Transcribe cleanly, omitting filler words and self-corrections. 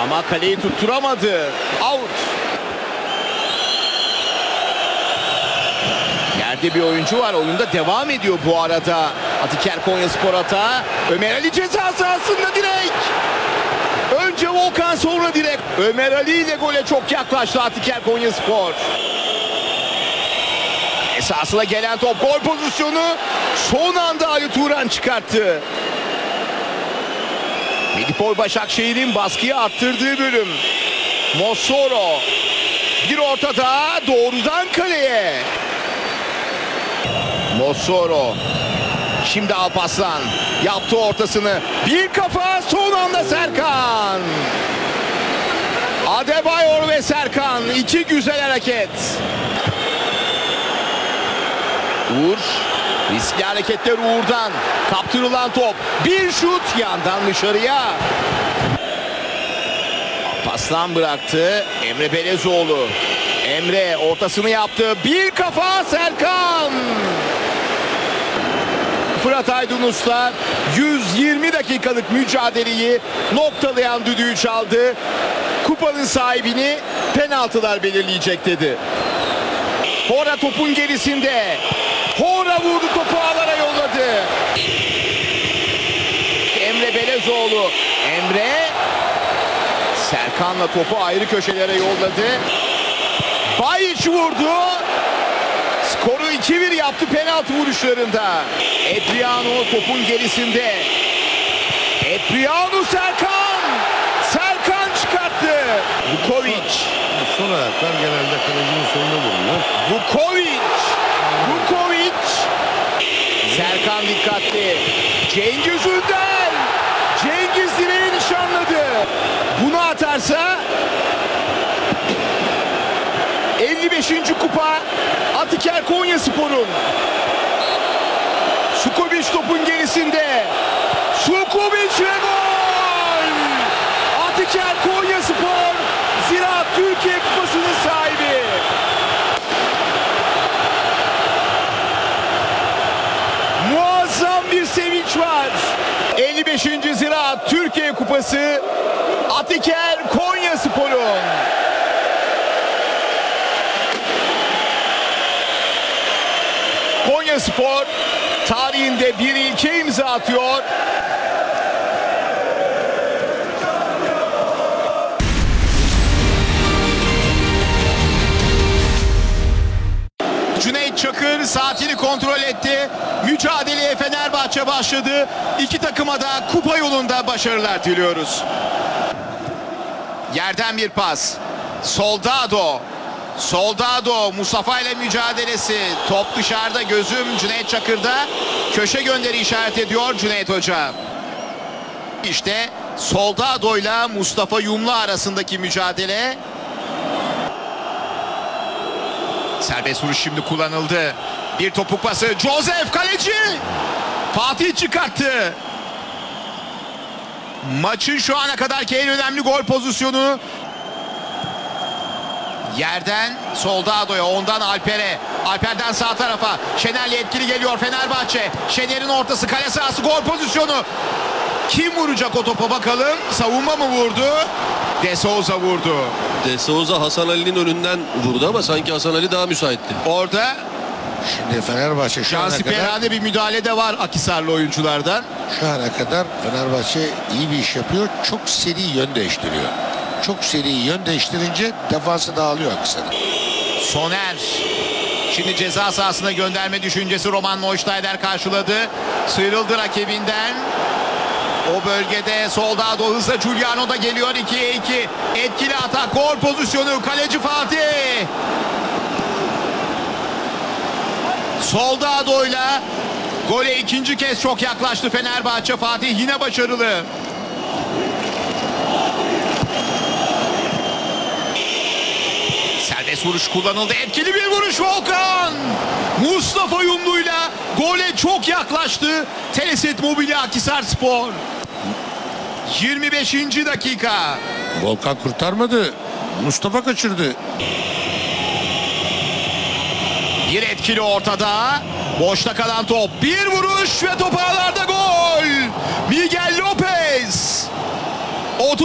Ama kaleyi tutturamadı. Out. Yerde bir oyuncu var. Oyunda devam ediyor bu arada. Atiker Konyaspor atağı. Ömer Ali ceza sahasında direkt. Önce Volkan, sonra direkt. Ömer Ali ile gole çok yaklaştı Atiker Konyaspor. Esasına gelen top, gol pozisyonu. Son anda Ali Turan çıkarttı. Medipol Başakşehir'in baskıyı arttırdığı bölüm. Mossoro. Bir ortada, doğrudan kaleye. Mossoro. Şimdi Alparslan yaptı ortasını. Bir kafa, son anda Serkan. Adebayor ve Serkan, iki güzel hareket. Uğur. Riskli hareketler Uğur'dan. Kaptırılan top. Bir şut yandan dışarıya. Alparslan bıraktı. Emre Belezoğlu. Emre ortasını yaptı. Bir kafa, Serkan. Fırat Aydın Usta 120 dakikalık mücadeleyi noktalayan düdüğü çaldı. Kupanın sahibini penaltılar belirleyecek dedi. Hora topun gerisinde. Hora vurdu, topu ağlara yolladı. Emre Belezoğlu. Emre Serkan'la topu ayrı köşelere yolladı. Bayiç vurdu. Skoru 2-1 yaptı penaltı vuruşlarında. Epriano topun gerisinde. Epriano, Serkan. Serkan çıkarttı. Vukovic. Son ayaklar genelde kalecinin sonuna vuruyor. Vukovic. Serkan dikkatli. Cengiz Ünder. Cengiz direği nişanladı. Bunu atarsa 55. kupa Atiker Konyaspor'un. Sukovic topun gerisinde. Sukovic ve gol! Atiker Konyaspor Ziraat Türkiye Kupası'nın sahibi. Muazzam bir sevinç var. 55. Ziraat Türkiye Kupası Atiker Konyaspor'un. Konyaspor tarihinde bir ilke imza atıyor. Cüneyt Çakır saatini kontrol etti. Mücadeleye Fenerbahçe başladı. İki takıma da kupa yolunda başarılar diliyoruz. Yerden bir pas. Soldado Mustafa ile mücadelesi. Top dışarıda, gözüm Cüneyt Çakır'da. Köşe gönderi işaret ediyor Cüneyt Hoca. İşte Soldado ile Mustafa Yumlu arasındaki mücadele. Serbest vuruş şimdi kullanıldı. Bir topuk pası. Joseph kaleci. Fatih çıkarttı. Maçın şu ana kadarki en önemli gol pozisyonu. Yerden Soldado'ya, ondan Alper'e. Alper'den sağ tarafa. Şener'le etkili geliyor Fenerbahçe. Şener'in ortası, kale sahası, gol pozisyonu. Kim vuracak o topa bakalım. Savunma mı vurdu? De Souza vurdu. De Souza Hasan Ali'nin önünden vurdu ama sanki Hasan Ali daha müsaitti. Orada Şimdi Fenerbahçe şu ana kadar Şansiperade bir müdahale de var Akhisarlı oyunculardan. Fenerbahçe iyi bir iş yapıyor. Çok seri yön değiştiriyor. Çok seri yön değiştirince defansı dağılıyor Akhisar'ın. Soner. Şimdi ceza sahasına gönderme düşüncesi Roman Moischneider karşıladı. Sıyrıldı rakibinden. O bölgede Soldado hızla, Giuliano da geliyor 2'ye 2. Etkili atak, gol pozisyonu, kaleci Fatih. Soldado'yla gole ikinci kez çok yaklaştı Fenerbahçe. Fatih yine başarılı. Serbest vuruş kullanıldı. Etkili bir vuruş Volkan. Mustafa Yumlu'yla gole çok yaklaştı Teleset Mobilya Akhisarspor. 25. dakika. Volkan kurtarmadı. Mustafa kaçırdı. Bir etkili ortada. Boşta kalan top. Bir vuruş ve top ağlarda, gol.